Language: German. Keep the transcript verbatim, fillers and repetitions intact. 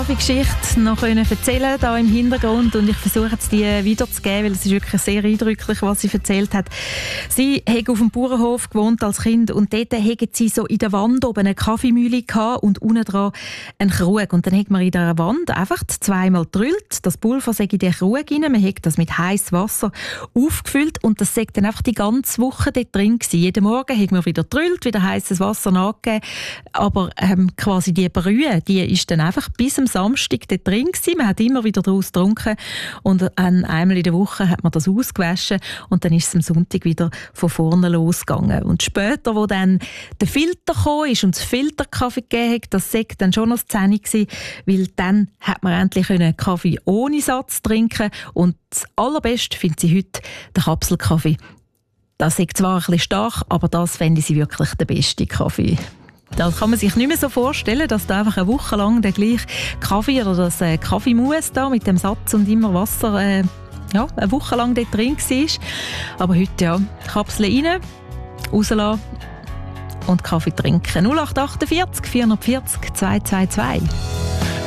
Kaffeegeschichte noch können erzählen da im Hintergrund, und ich versuche jetzt die wiederzugeben, weil es ist wirklich sehr eindrücklich, was sie erzählt hat. Sie hat auf dem Bauernhof gewohnt als Kind, und dort hatten sie so in der Wand oben eine Kaffeemühle gehabt und unten dran einen Krug. Und dann hat man in dieser Wand einfach zweimal gedrüllt, das Pulver sei in den Krug rein, man hat das mit heißem Wasser aufgefüllt und das sei dann einfach die ganze Woche dort drin gewesen. Jeden Morgen hat man wieder gedrüllt, wieder heißes Wasser nachgegeben, aber ähm, quasi die Brühe, die ist dann einfach bis am Samstag dort drin gewesen. Man hat immer wieder daraus getrunken und einmal in der Woche hat man das ausgewaschen und dann ist es am Sonntag wieder von vorne losgegangen. Und später, wo dann der Filter gekommen ist und das Filterkaffee gegeben hat, das war dann schon noch das Zähne gewesen, weil dann hat man endlich einen Kaffee ohne Satz trinken, und das Allerbeste findet sie heute den Kapselkaffee. Das ist zwar ein bisschen stark, aber das fände sie wirklich der beste Kaffee. Da kann man sich nicht mehr so vorstellen, dass da einfach eine Woche lang der gleiche Kaffee oder das äh, Kaffeemus da mit dem Satz und immer Wasser äh, ja, eine Woche lang dort drin war. Aber heute ja, Kapsel rein, rauslassen und Kaffee trinken. null acht acht vier vier vier vier zwei zwei zwei.